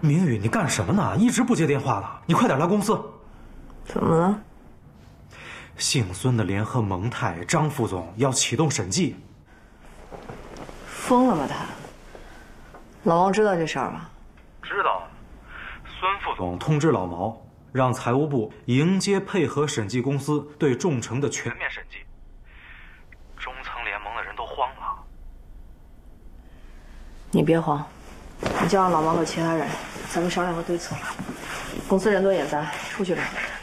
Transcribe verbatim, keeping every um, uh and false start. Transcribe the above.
明宇，你干什么呢？一直不接电话了，你快点来公司。 怎么了？ 姓孙的联合蒙泰张副总要启动审计。 疯了吧他？老王知道这事儿吧？ 知道。孙副总通知老毛，让财务部迎接配合审计公司对众诚的全面审计。中层联盟的人都慌了。 你别慌，你叫上老毛和其他人，咱们商量个对策。公司人多眼杂，出去吧。